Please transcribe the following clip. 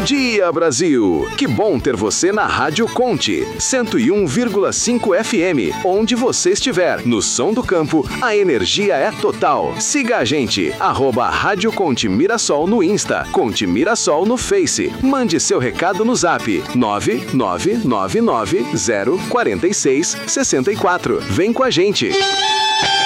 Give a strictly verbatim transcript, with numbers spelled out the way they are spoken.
dia, Brasil! Que bom ter você na Rádio Conte, cento e um vírgula cinco F M. Onde você estiver, no som do campo, a energia é total. Siga a gente, arroba Rádio Conte Mirassol no Insta, Conte Mirassol no Face. Mande seu recado no zap nove nove nove nove zero quatro seis seis quatro. Vem com a gente!